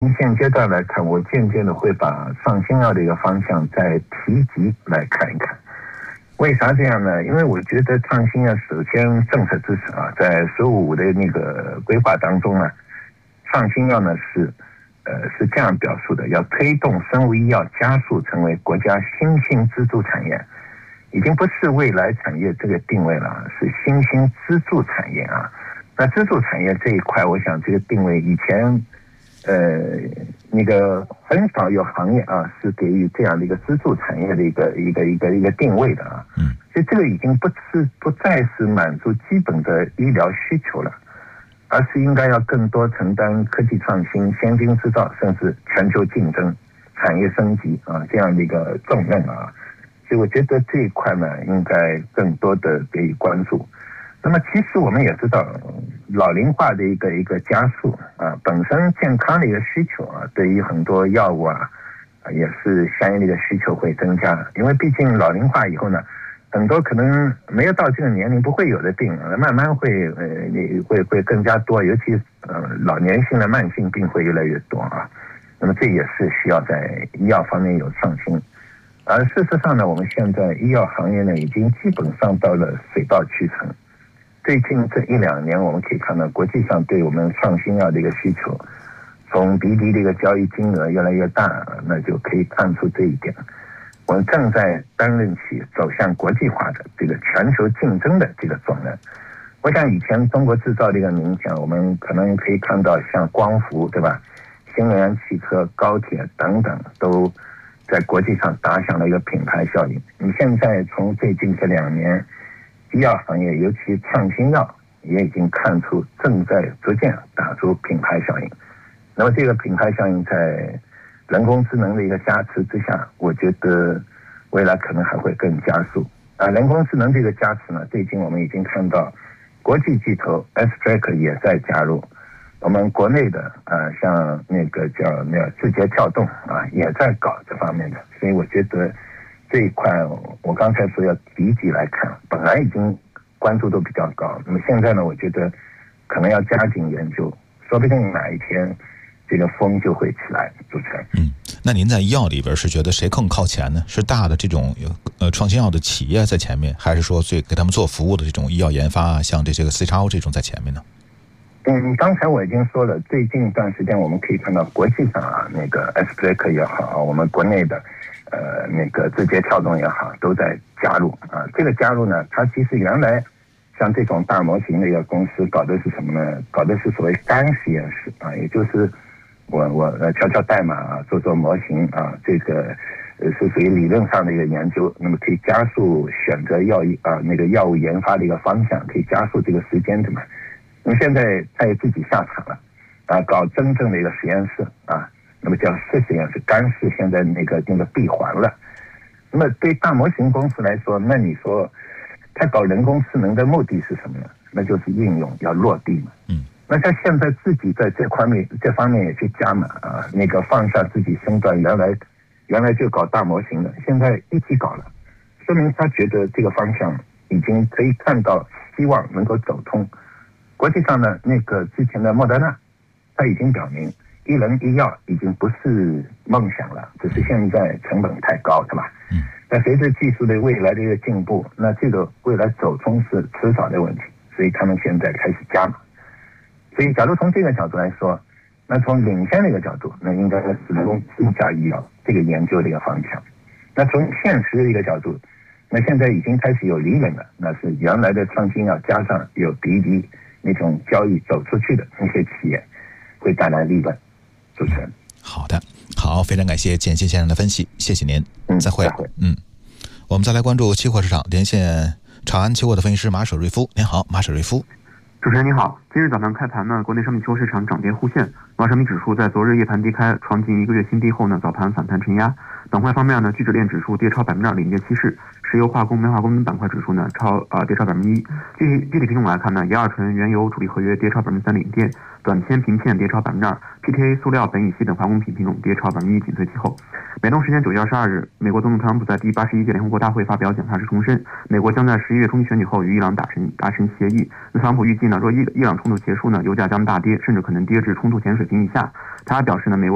现阶段来看，我渐渐的会把创新药的一个方向再提及来看一看。为啥这样呢？因为我觉得创新药首先政策支持啊，在15的那个规划当中呢，创新药呢是这样表述的：要推动生物医药加速成为国家新兴支柱产业，已经不是未来产业这个定位了，是新兴支柱产业啊。那支柱产业这一块，我想这个定位以前那个很少有行业啊是给予这样的一个支柱产业的一个定位的啊。所以这个已经不再是满足基本的医疗需求了，而是应该要更多承担科技创新、先进制造，甚至全球竞争、产业升级啊这样的一个重任啊。所以我觉得这一块呢，应该更多的给予关注。那么其实我们也知道，老龄化的一个加速啊，本身健康的一个需求啊，对于很多药物啊，也是相应的一个需求会增加。因为毕竟老龄化以后呢，很多可能没有到这个年龄不会有的病，慢慢会更加多，尤其老年性的慢性病会越来越多啊。那么这也是需要在医药方面有创新。而事实上呢，我们现在医药行业呢，已经基本上到了水到渠成。最近这1-2年，我们可以看到国际上对我们创新药的一个需求，从BD的一个交易金额越来越大，那就可以看出这一点。我们正在担任起走向国际化的这个全球竞争的这个重任。我想以前中国制造的一个名讲，我们可能可以看到像光伏，对吧？新能源汽车、高铁等等，都在国际上打响了一个品牌效应。你现在从最近这2年，医药行业，尤其创新药，也已经看出正在逐渐打出品牌效应。那么这个品牌效应在人工智能的一个加持之下，我觉得未来可能还会更加速。人工智能这个加持呢，最近我们已经看到国际巨头 Astrazeneca 也在加入，我们国内的像那个叫字节跳动啊，也在搞这方面的。所以我觉得这一块，我刚才说要提及来看，本来已经关注度比较高，那么现在呢，我觉得可能要加紧研究，说不定哪一天这个风就会起来。主持人， 那您在医药里边是觉得谁更靠前呢？是大的这种创新药的企业在前面，还是说最给他们做服务的这种医药研发啊，像这些个 CRO 这种在前面呢？ 刚才我已经说了，最近一段时间我们可以看到国际上啊，那个 Astrazeneca 也好，我们国内的那个字节跳动也好，都在加入啊。这个加入呢，它其实原来像这种大模型的一个公司搞的是什么呢？搞的是所谓干实验室啊，也就是我敲代码啊，做模型啊，这个是属于理论上的一个研究，那么可以加速选择那个药物研发的一个方向，可以加速这个时间的嘛。那么现在他也自己下场了啊，搞真正的一个实验室啊，那么叫试实验室，干式现在那个闭环了。那么对大模型公司来说，那你说他搞人工智能的目的是什么呢？那就是应用要落地嘛。那他现在自己在这方面也去加码啊，那个放下自己身段，原来就搞大模型的，现在一起搞了，说明他觉得这个方向已经可以看到希望能够走通。国际上呢，那个之前的莫德纳，他已经表明一人一药已经不是梦想了，只是现在成本太高，对吧？但随着技术的未来的一个进步，那这个未来走通是迟早的问题，所以他们现在开始加码。所以假如从这个角度来说，那从领先的一个角度，那应该是人工智能加医药这个研究的一个方向。那从现实的一个角度，那现在已经开始有利润了，那是原来的创新药加上有BD那种交易走出去的那些企业，会带来利润。主持人， 好的，好，非常感谢简信先生的分析，谢谢您，再会。我们再来关注期货市场，连线长安期货的分析师马舍瑞夫。您好，马舍瑞夫。 主持人您好，今日早盘开盘呢，国内商品期货市场涨跌互现，贸商品指数在昨日夜盘低开，创近1个月新低后呢，早盘反弹承压。板块方面呢，聚酯链指数跌超2%领跌趋势，石油化工、煤化工等板块指数呢跌超1%。具体品种来看呢，乙二醇、原油主力合约跌超3%领跌，短铅、平片跌超2%，PTA、塑料、苯乙烯等化工品种跌超1%，紧随其后。美东时间9月22日，美国总统特朗普在第81届联合国大会发表讲话时重申，美国将在11月中期选举后与伊朗达成协议。特朗普预计呢，若伊朗冲突结束呢，油价将大跌，甚至可能跌至冲突前水平以下。他还表示呢，美国